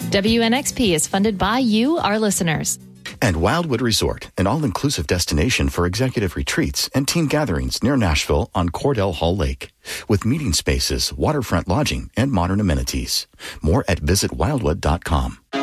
WNXP is funded by you, our listeners. And Wildwood Resort, an all-inclusive destination for executive retreats and team gatherings near Nashville on Cordell Hall Lake, with meeting spaces, waterfront lodging, and modern amenities. More at visitwildwood.com.